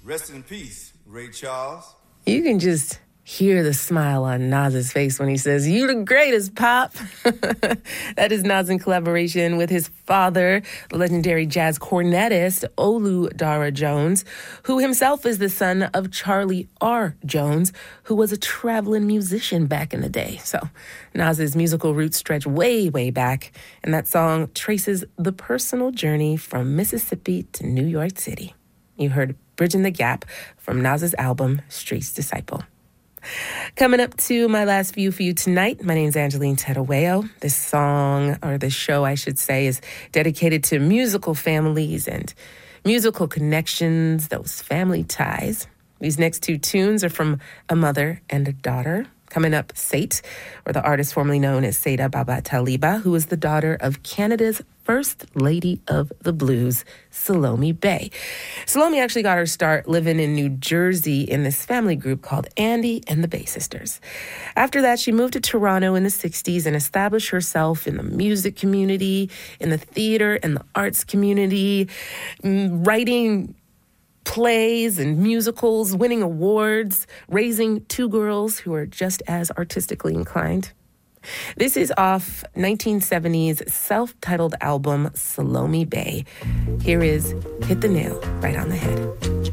Rest in peace, Ray Charles. You can just hear the smile on Nas's face when he says, "You the greatest, Pop." That is Nas in collaboration with his father, the legendary jazz cornetist Oludara Jones, who himself is the son of Charlie R. Jones, who was a traveling musician back in the day. So Nas's musical roots stretch way, way back, and that song traces the personal journey from Mississippi to New York City. You heard Bridging the Gap from Nas's album, Street's Disciple. Coming up to my last view for you tonight, my name's Angeline Tedaweo. This song, or this show, I should say, is dedicated to musical families and musical connections, those family ties. These next two tunes are from a mother and a daughter. Coming up, Sate, or the artist formerly known as Seda Baba Taliba, who is the daughter of Canada's First Lady of the Blues, Salome Bay. Salome actually got her start living in New Jersey in this family group called Andy and the Bay Sisters. After that, she moved to Toronto in the 60s and established herself in the music community, in the theater and the arts community, writing plays and musicals, winning awards, raising two girls who are just as artistically inclined. This is off 1970's self-titled album, Salome Bay. Here is Hit the Nail Right on the Head.